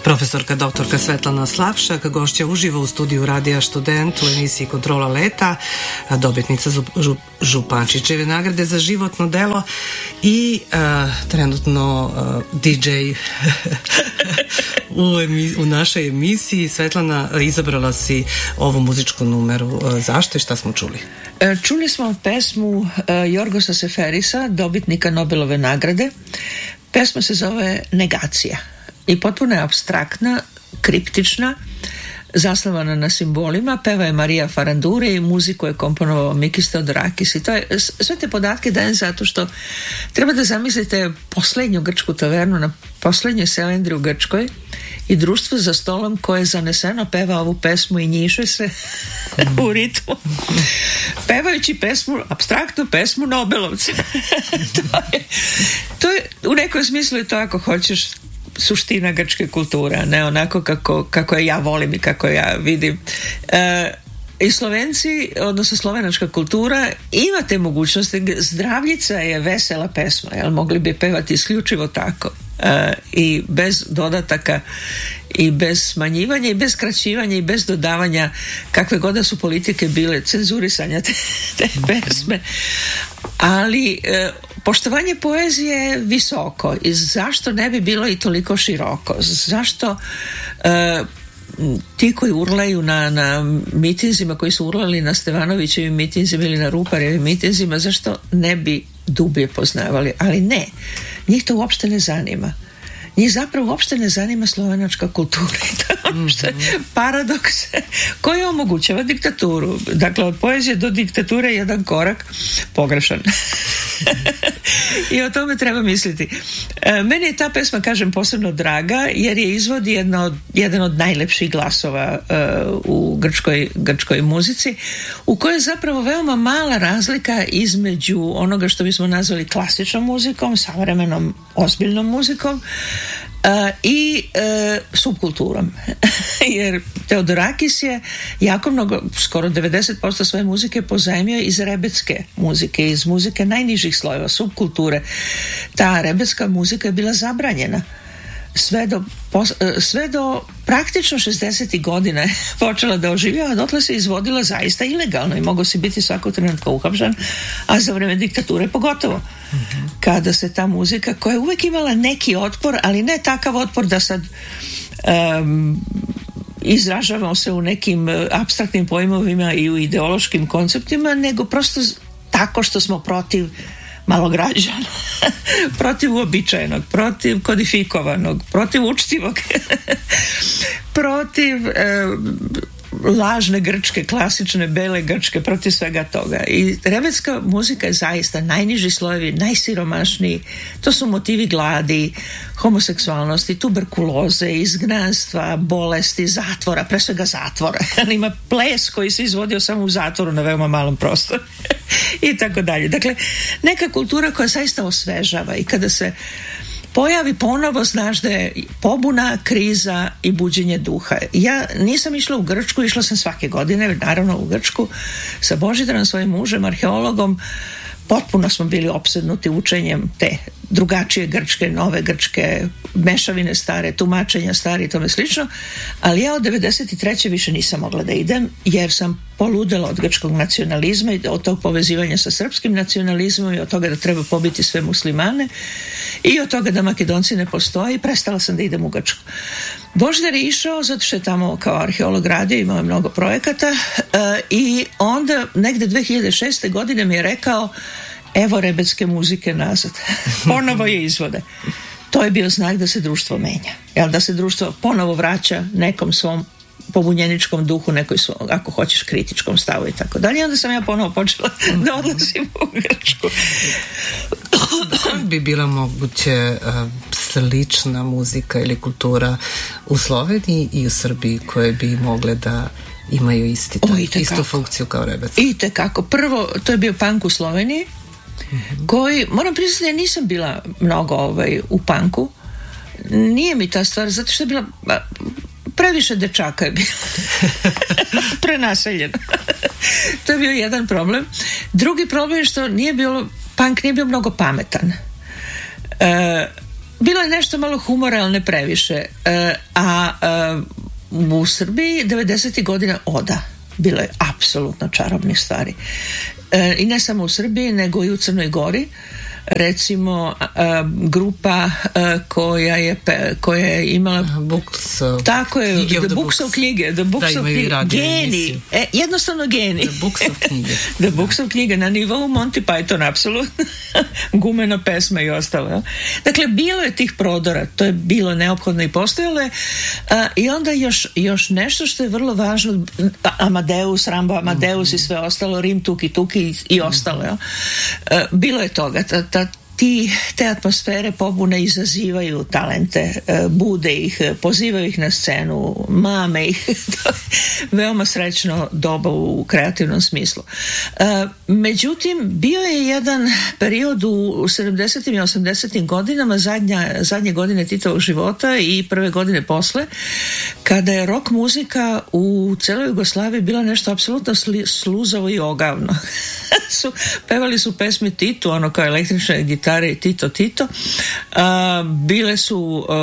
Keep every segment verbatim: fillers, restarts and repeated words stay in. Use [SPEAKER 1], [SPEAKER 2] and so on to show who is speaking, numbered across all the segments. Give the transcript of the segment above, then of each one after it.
[SPEAKER 1] Profesorka doktorka Svetlana Slavšak, gošća uživo u studiju Radija Student u emisiji Kontrola leta, dobitnica Župančićeve nagrade za životno delo i uh, trenutno uh, di džej u, emi- u našoj emisiji. Svetlana, izabrala si ovu muzičku numeru. Uh, zašto i šta smo čuli?
[SPEAKER 2] Čuli smo pesmu uh, Jorgosa Seferisa, dobitnika Nobelove nagrade. Pesma se zove Negacija i potpuno je apstraktna, kriptična, zasnovana na simbolima. Peva je Marija Farandure i muziku je komponovao Mikis Theodorakis. I to je, sve te podatke dajem zato što treba da zamislite poslednju grčku tavernu na poslednjoj selendri u Grčkoj i društvo za stolom koje je zaneseno peva ovu pesmu i njiše se u ritmu, pevajući pesmu, apstraktnu pesmu Nobelovca. to, je, to je u nekom smislu je to, ako hoćeš, suština grčke kulture, ne onako kako, kako je ja volim i kako ja vidim. E, i Slovenci, odnosno slovenačka kultura ima te mogućnosti. Zdravljica je vesela pesma, jel, mogli bi pevati isključivo tako, e, i bez dodataka i bez smanjivanja i bez skraćivanja i bez dodavanja kakve god da su politike bile cenzurisanja te, te pesme. Ali e, poštovanje poezije je visoko i zašto ne bi bilo i toliko široko? Zašto e, ti koji urlaju na, na mitinzima, koji su urlali na Stevanovićevim mitinzima ili na Ruparevim mitinzima, zašto ne bi dublje poznavali? Ali ne, njih to uopšte ne zanima. Njih zapravo uopšte ne zanima slovenačka kultura. To je ono što je paradoks koji omogućava diktaturu. Dakle, od poezije do diktature je jedan korak pogrešan. I o tome treba misliti. E, meni je ta pesma, kažem, posebno draga jer je izvodi jedno od, jedan od najlepših glasova e, u grčkoj, grčkoj muzici, u kojoj je zapravo veoma mala razlika između onoga što bismo nazvali klasičnom muzikom, savremenom ozbiljnom muzikom, Uh, i uh, subkulturom. Jer Theodorakis je jako mnogo, skoro devedeset posto svoje muzike pozajmio iz rebetske muzike, iz muzike najnižih slojeva, subkulture. Ta rebetska muzika je bila zabranjena sve do, sve do praktično šezdesetih godina je počela da oživljava, dotle se izvodila zaista ilegalno i mogao si biti svakog trenutka uhapšan, a za vreme diktature pogotovo. Mm-hmm. Kada se ta muzika, koja je uvek imala neki otpor, ali ne takav otpor da sad um, izražavamo se u nekim apstraktnim pojmovima i u ideološkim konceptima, nego prosto tako što smo protiv malograđana, protiv uobičajenog, protiv kodifikovanog, protiv učtivog, protiv e, lažne grčke, klasične bele grčke, protiv svega toga. I rebetska muzika je zaista najniži slojevi, najsiromašniji. To su motivi gladi, homoseksualnosti, tuberkuloze, izgnanstva, bolesti, zatvora, pre svega zatvora. Ima ples koji se izvodio samo u zatvoru na veoma malom prostoru. I tako dalje. Dakle, neka kultura koja zaista osvežava i kada se pojavi ponovo, znaš da je pobuna, kriza i buđenje duha. Ja nisam išla u Grčku, išla sam svake godine, naravno u Grčku, sa Božidarom, svojim mužem, arheologom. Potpuno smo bili opsednuti učenjem te drugačije grčke, nove grčke, mešavine stare, tumačenja stare i tome slično, ali ja od devedeset treće više nisam mogla da idem jer sam poludela od grčkog nacionalizma i od tog povezivanja sa srpskim nacionalizmom i od toga da treba pobiti sve muslimane i od toga da Makedonci ne postoje i prestala sam da idem u Grčku. Božidar je išao zato što je tamo kao arheolog radio, imao je mnogo projekata uh, i onda negde dve hiljade šeste godine mi je rekao evo rebetske muzike nazad. Ponovo je izvode. To je bio znak da se društvo menja. Jel, da se društvo ponovo vraća nekom svom pobunjeničkom duhu, nekoj svom, ako hoćeš, kritičkom stavu i tako dalje. Onda sam ja ponovo počela da odlazim u Grčku.
[SPEAKER 1] Da bi bila moguće uh, slična muzika ili kultura u Sloveniji i u Srbiji koje bi mogle da imaju isti,
[SPEAKER 2] o,
[SPEAKER 1] istu funkciju kao rebetska?
[SPEAKER 2] I tekako. Prvo, to je bio punk u Sloveniji, mm-hmm. koji, moram priznati da ja nisam bila mnogo ovaj, u punku. Nije mi ta stvar, zato što je bila previše dečaka je bilo prenaseljeno. To je bio jedan problem. Drugi problem je što nije bilo, punk nije bio mnogo pametan. E, bilo je nešto malo humora, ali ne previše. E, a e, u Srbiji devedesetih godina oda. Bilo je apsolutno čarobnih stvari. E, I ne samo u Srbiji, nego i u Crnoj Gori. Recimo uh, grupa uh, koja je pe, koja je imala
[SPEAKER 1] Books, uh,
[SPEAKER 2] tako je
[SPEAKER 1] knjige
[SPEAKER 2] The
[SPEAKER 1] the
[SPEAKER 2] Books of knjige The Books
[SPEAKER 1] da,
[SPEAKER 2] of knjige geni e, jednostavno geni
[SPEAKER 1] The Books of knjige
[SPEAKER 2] The Books of knjige na nivou Monty Python apsolutno Gumena pesma i ostalo, ja? Dakle bilo je tih prodora, to je bilo neophodno i postojalo je uh, i onda još, još nešto što je vrlo važno, Amadeus, Rambo Amadeus mm-hmm. i sve ostalo, Rim Tuki Tuki i, i ostalo, ja? uh, bilo je toga. Ta, ta, Ti, te atmosfere pobune izazivaju talente, bude ih, pozivaju ih na scenu, mame ih. Veoma srećno doba u kreativnom smislu. Međutim, bio je jedan period u sedamdesetim i osamdesetim godinama, zadnja, zadnje godine Titovog života i prve godine posle, kada je rock muzika u celoj Jugoslaviji bila nešto apsolutno sluzavo i ogavno. su, pevali su pesme Titu, ono kao električne gitare Tito Tito, uh, bile su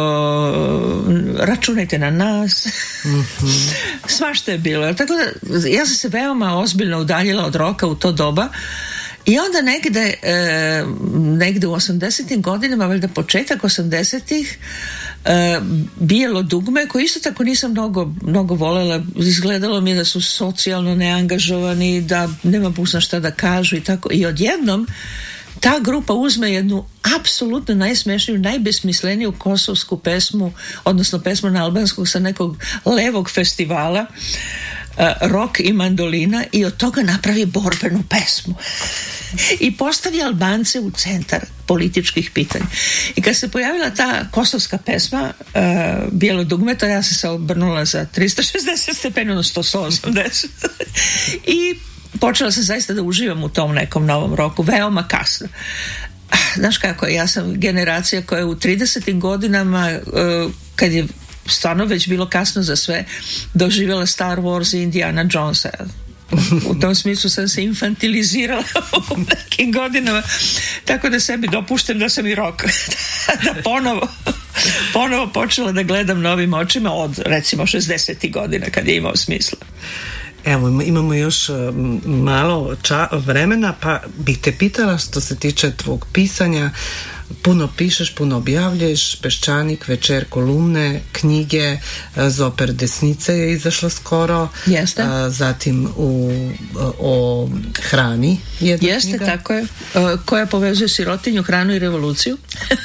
[SPEAKER 2] uh, računajte na nas, mm-hmm. svašta je bilo, tako da ja sam se veoma ozbiljno udaljila od roka u to doba. I onda negde, e, negde u osamdesetim godinama, valjda početak osamdesetih, e, Bijelo dugme, koje isto tako nisam mnogo, mnogo volela, izgledalo mi da su socijalno neangažovani, da nema pusno šta da kažu i tako. I odjednom ta grupa uzme jednu apsolutno najsmešniju, najbesmisleniju kosovsku pesmu, odnosno pesmu na albanskog sa nekog levog festivala, Uh, rock i mandolina, i od toga napravi borbenu pesmu i postavi Albance u centar političkih pitanja. I kad se pojavila ta kosovska pesma uh, Bijelo dugme, to ja sam se obrnula za tristo šezdeset stepeni, odnosno sto osamdeset i počela sam zaista da uživam u tom nekom novom roku, veoma kasno. Znaš kako, ja sam generacija koja je u tridesetim godinama, uh, kad je stvarno već bilo kasno za sve, doživjela Star Wars i Indiana Jonesa. U tom smislu sam se infantilizirala u nekim godinama, tako da sebi dopuštam da sam i rock. Da ponovo ponovo počela da gledam novim očima od recimo šezdesetih godina, kad je imao smisla.
[SPEAKER 1] Evo, imamo još malo ča- vremena, pa bih te pitala što se tiče tvog pisanja. Puno pišeš, puno objavljuješ, Peščanik, Večer, kolumne, knjige, Zoper desnice je izašla skoro.
[SPEAKER 2] Jeste.
[SPEAKER 1] Zatim u, o hrani jedna
[SPEAKER 2] Jeste,
[SPEAKER 1] knjiga.
[SPEAKER 2] tako je. Koja povezuje sirotinju, hranu i revoluciju.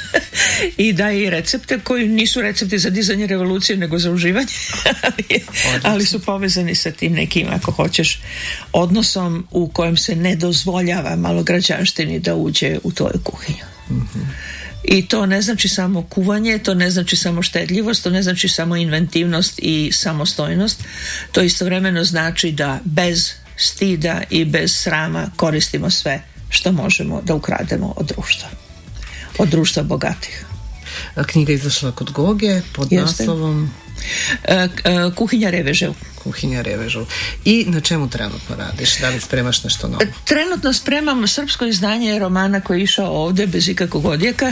[SPEAKER 2] I daje i recepte koji nisu recepti za dizanje revolucije, nego za uživanje. ali, ali su povezani sa tim nekim, ako hoćeš, odnosom u kojem se ne dozvoljava malograđanštini da uđe u tvoju kuhinju. Mm-hmm. I to ne znači samo kuvanje, to ne znači samo štedljivost, to ne znači samo inventivnost i samostojnost, to istovremeno znači da bez stida i bez srama koristimo sve što možemo da ukrademo od društva, od društva bogatih.
[SPEAKER 1] Knjiga izašla kod Goge pod
[SPEAKER 2] Jeste.
[SPEAKER 1] naslovom
[SPEAKER 2] e, e, Kuhinja Revežev.
[SPEAKER 1] Kuhinja Revežev. I na čemu trenutno radiš? Da li spremaš nešto novo?
[SPEAKER 2] Trenutno spremam srpsko izdanje romana koji je išao ovde bez ikakvog odjeka,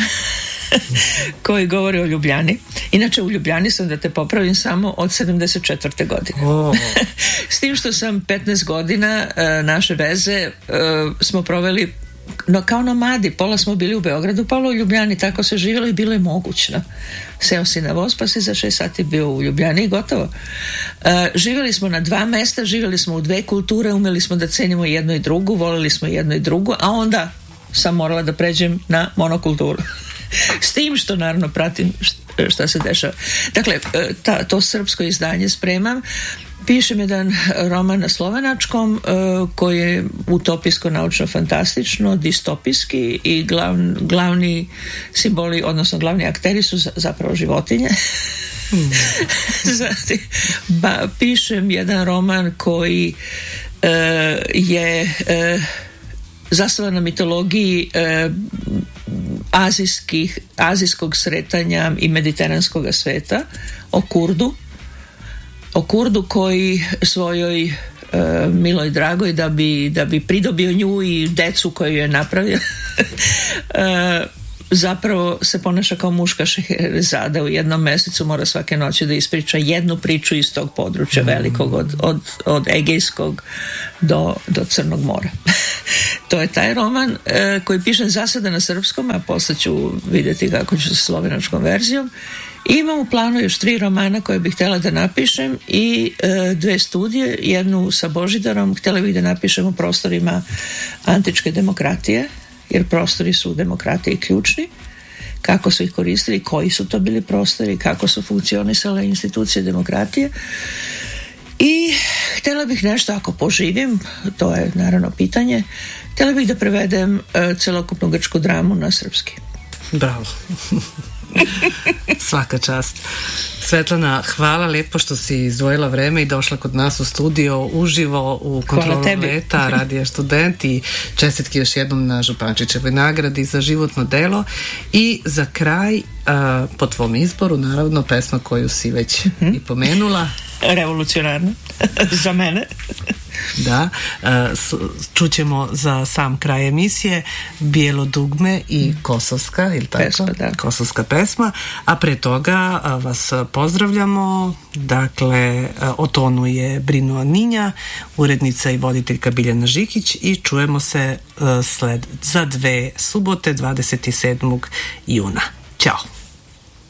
[SPEAKER 2] koji govori o Ljubljani. Inače u Ljubljani sam, da te popravim, samo od sedamdeset četvrte godine.
[SPEAKER 1] Oh.
[SPEAKER 2] S tim što sam petnaest godina e, naše veze e, smo proveli no, kao nomadi. Pola smo bili u Beogradu, pola u Ljubljani, tako se živjelo i bilo je mogućno. Seo si na voz, pa si za šest sati bio u Ljubljani i gotovo. E, živjeli smo na dva mesta, živjeli smo u dve kulture, umeli smo da cenimo jedno i drugu, volili smo jedno i drugo, a onda sam morala da pređem na monokulturu. S tim što naravno pratim šta se dešava. Dakle, ta, to srpsko izdanje spremam. Pišem jedan roman na slovenačkom uh, koji je utopijsko-naučno-fantastično, distopijski i glavni, glavni simboli, odnosno glavni akteri su zapravo životinje. Mm. Zatim, ba, pišem jedan roman koji uh, je uh, zasnovan na mitologiji uh, azijskih, azijskog sretanja i mediteranskog sveta, o Kurdu. O Kurdu koji svojoj e, miloj dragoj, da bi, da bi pridobio nju i decu koju je napravio, e, zapravo se ponaša kao muška Šeherezada. U jednom mjesecu mora svake noći da ispriča jednu priču iz tog područja velikog, od, od, od Egejskog do, do Crnog mora. To je taj roman e, koji pišem za sada na srpskom, a posle ću vidjeti kako ću sa slovenačkom verzijom. I imam u planu još tri romana koje bih htjela da napišem i e, dve studije, jednu sa Božidarom, htjela bih da napišem u prostorima antičke demokratije, jer prostori su u demokratiji ključni, kako su ih koristili, koji su to bili prostori, kako su funkcionisale institucije demokratije. I htjela bih nešto, ako poživim, to je naravno pitanje, htjela bih da prevedem e, celokupnu grčku dramu na srpski.
[SPEAKER 1] Bravo. Svaka čast. Svetlana, hvala lijepo što si izdvojila vreme i došla kod nas u studio uživo u Kontrolu leta Radija Student i čestitki još jednom na Župančićevoj nagradi za životno delo. I za kraj, a, po tvom izboru, naravno, pesma koju si već mm-hmm. i pomenula.
[SPEAKER 2] Revolucionarno za mene.
[SPEAKER 1] Da, čućemo za sam kraj emisije Bijelo dugme i Kosovska, ili tako?
[SPEAKER 2] Pesma, da.
[SPEAKER 1] Kosovska pesma, a pre toga vas pozdravljamo. Dakle, o tonu je Brino Ninja, urednica i voditeljka Biljana Žikić, i čujemo se sled za dve subote, dvadeset sedmog juna. Ćao.